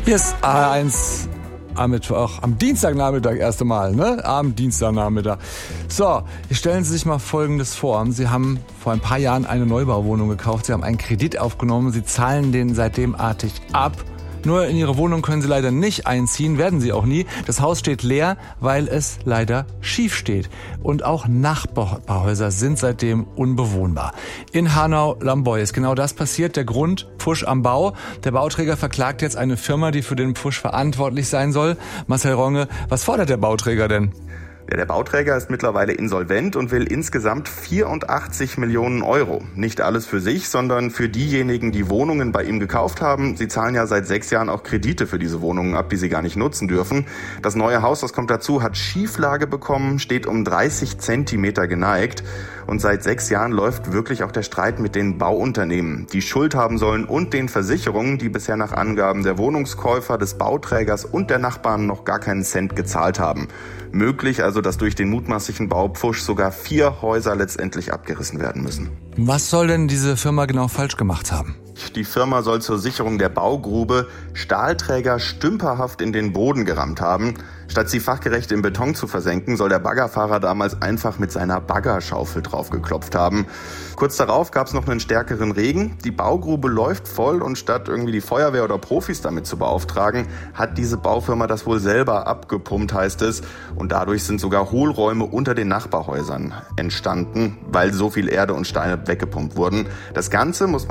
Hier ist A1 am Mittwoch, am Dienstagnachmittag erst einmal, ne? Am Dienstagnachmittag. So, stellen Sie sich mal Folgendes vor. Sie haben vor ein paar Jahren eine Neubauwohnung gekauft. Sie haben einen Kredit aufgenommen. Sie zahlen den seitdem artig ab. Nur in Ihre Wohnung können Sie leider nicht einziehen, werden Sie auch nie. Das Haus steht leer, weil es leider schief steht. Und auch Nachbarhäuser sind seitdem unbewohnbar. In Hanau-Lamboy ist genau das passiert. Der Grund, Pfusch am Bau. Der Bauträger verklagt jetzt eine Firma, die für den Pfusch verantwortlich sein soll. Marcel Ronge, was fordert der Bauträger denn? Der Bauträger ist mittlerweile insolvent und will insgesamt 84 Millionen Euro. Nicht alles für sich, sondern für diejenigen, die Wohnungen bei ihm gekauft haben. Sie zahlen ja seit 6 Jahren auch Kredite für diese Wohnungen ab, die sie gar nicht nutzen dürfen. Das neue Haus, das kommt dazu, hat Schieflage bekommen, steht um 30 Zentimeter geneigt. Und seit 6 Jahren läuft wirklich auch der Streit mit den Bauunternehmen, die Schuld haben sollen, und den Versicherungen, die bisher nach Angaben der Wohnungskäufer, des Bauträgers und der Nachbarn noch gar keinen Cent gezahlt haben. Möglich also, dass durch den mutmaßlichen Baupfusch sogar 4 Häuser letztendlich abgerissen werden müssen. Was soll denn diese Firma genau falsch gemacht haben? Die Firma soll zur Sicherung der Baugrube Stahlträger stümperhaft in den Boden gerammt haben. Statt sie fachgerecht im Beton zu versenken, soll der Baggerfahrer damals einfach mit seiner Baggerschaufel draufgeklopft haben. Kurz darauf gab es noch einen stärkeren Regen. Die Baugrube läuft voll und statt irgendwie die Feuerwehr oder Profis damit zu beauftragen, hat diese Baufirma das wohl selber abgepumpt, heißt es. Und dadurch sind sogar Hohlräume unter den Nachbarhäusern entstanden, weil so viel Erde und Steine weggepumpt wurden. Das Ganze muss